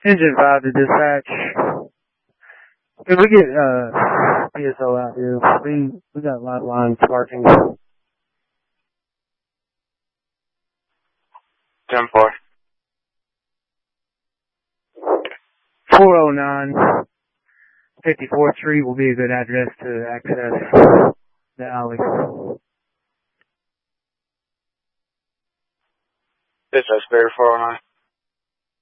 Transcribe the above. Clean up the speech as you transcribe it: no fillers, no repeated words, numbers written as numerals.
Engine 5 to dispatch. Can we get PSO out here? We got live lines parking. 10-4. 409 54th Street will be a good address to access the alley. Dispatch, Bear 409.